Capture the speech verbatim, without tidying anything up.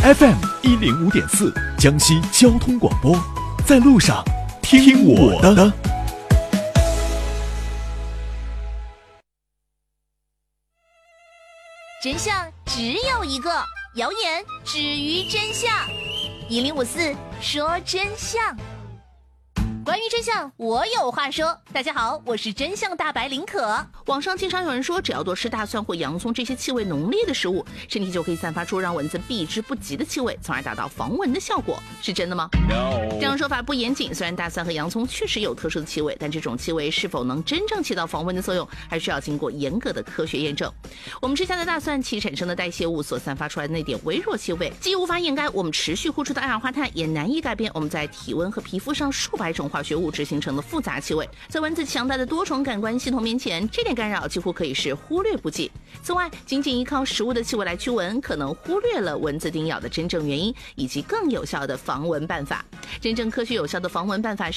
F M 一零五点四，江西交通广播，在路上听我的。 真相只有一个，谣言止于真相。一零五四说真相。关于真相，我有话说。大家好，我是真相大白林可。网上经常有人说，只要多吃大蒜或洋葱这些气味浓烈的食物，身体就可以散发出让蚊子避之不及的气味，从而达到防蚊的效果，是真的吗？ No。 这样说法不严谨。虽然大蒜和洋葱确实有特殊的气味，但这种气味是否能真正起到防蚊的作用，还需要经过严格的科学验证。我们吃下的大蒜其产生的代谢物所散发出来的那点微弱气味，既无法掩盖我们持续呼出的二氧化碳，也难以改变我们在体温和皮肤上数百种化学物质形成的复杂气味。在蚊子强大的多重感官系统面前，这点干扰几乎可以是忽略不计。此外，仅仅依靠食物的气味来驱蚊，可能忽略了蚊子叮咬的真正原因以及更有效的防蚊办法。真正科学有效的防蚊办法